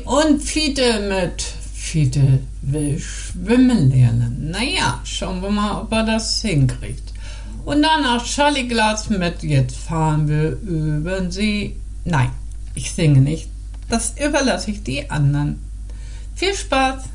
Und Fiete will schwimmen lernen. Naja, schauen wir mal, ob er das hinkriegt. Und danach Charlie Glatz mit Jetzt fahren wir über den See. Nein, ich singe nicht. Das überlasse ich die anderen. Viel Spaß!